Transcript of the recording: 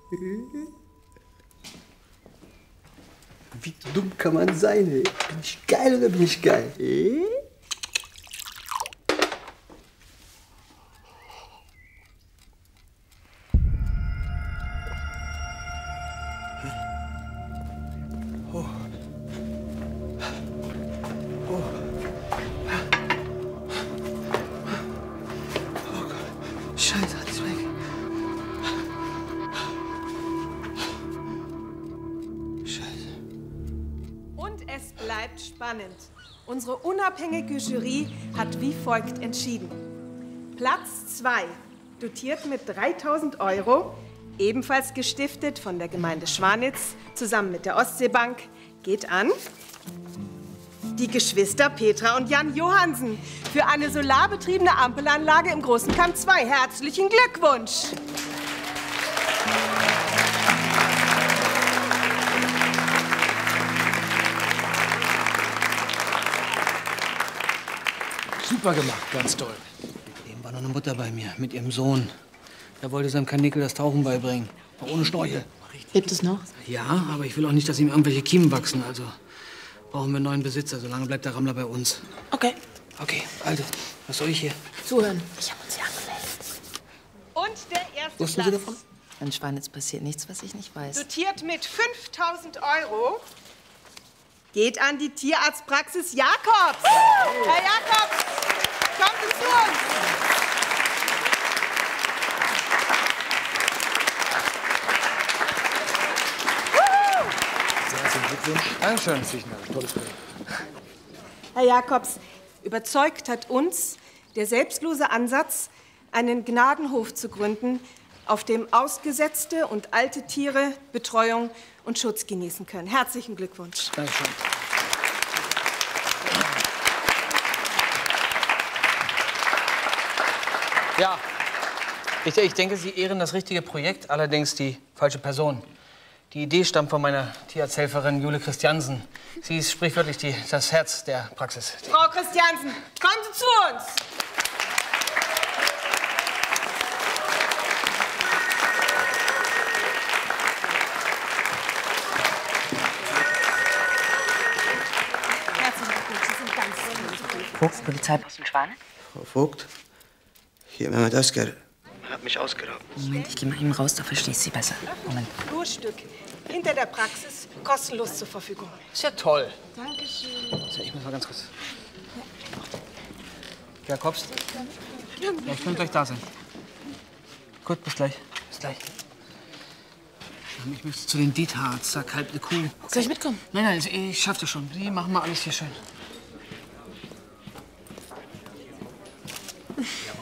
Wie dumm kann man sein, ey? Bin ich geil oder bin ich geil? Scheiße, alles weg. Scheiße. Und es bleibt spannend. Unsere unabhängige Jury hat wie folgt entschieden. Platz 2, dotiert mit 3.000 €, ebenfalls gestiftet von der Gemeinde Schwanitz, zusammen mit der Ostseebank, geht an die Geschwister Petra und Jan Johansen für eine solarbetriebene Ampelanlage im Großen Kamp 2. Herzlichen Glückwunsch! Super gemacht, ganz toll. Eben war noch eine Mutter bei mir mit ihrem Sohn. Er wollte seinem Karnickel das Tauchen beibringen. Aber ohne Schnorchel. Lebt es noch? Ja, aber ich will auch nicht, dass ihm irgendwelche Kiemen wachsen. Also brauchen wir einen neuen Besitzer. Solange bleibt der Rammler bei uns. Okay. Okay, also, was soll ich hier? Zuhören. Ich habe uns ja angemeldet. Und der erste Wussten Sie davon? In Schwanitz passiert nichts, was ich nicht weiß. dotiert mit 5.000 € geht an die Tierarztpraxis Jakobs. Herr Jakobs, kommen Sie zu uns. Herzlichen Glückwunsch. Dankeschön, Fichtner. Tolles Projekt. Herr Jakobs, überzeugt hat uns der selbstlose Ansatz, einen Gnadenhof zu gründen, auf dem ausgesetzte und alte Tiere Betreuung und Schutz genießen können. Herzlichen Glückwunsch. Dankeschön. Ja, ich denke, Sie ehren das richtige Projekt, allerdings die falsche Person. Die Idee stammt von meiner Tierarzthelferin Jule Christiansen. Sie ist sprichwörtlich das Herz der Praxis. Frau Christiansen, kommen Sie zu uns. Herzlichen Glückwunsch, Sie sind ganz toll. Fuchs, Polizeiposten Schwane? Frau Vogt, hier, Mehmet Asker hat mich ausgeraubt. Moment, ich gehe mal eben raus, da verstehe ich Sie besser. Moment. Flurstück hinter der Praxis kostenlos zur Verfügung. Ist ja toll. Dankeschön. So, ich muss mal ganz kurz. Jakobs? Ja, ich kann gleich da sein. Gut, bis gleich. Bis gleich. Ich möchte zu den Dietarzt, sag halt eine Kuh. Soll ich mitkommen? Nein, nein, ich schaff das schon. Die machen mal alles hier schön.